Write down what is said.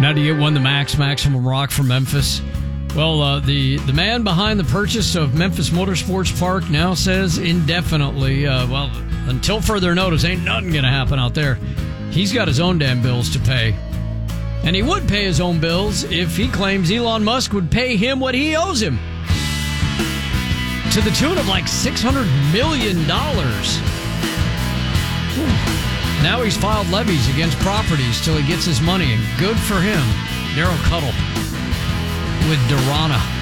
Now, do you get one, the Maximum Rock from Memphis? Well, the man behind the purchase of Memphis Motorsports Park now says indefinitely, until further notice, ain't nothing going to happen out there. He's got his own damn bills to pay. And he would pay his own bills if he claims Elon Musk would pay him what he owes him. To the tune of like $600 million. Now he's filed levies against properties till he gets his money, and good for him. Daryl Cuttle with Durana.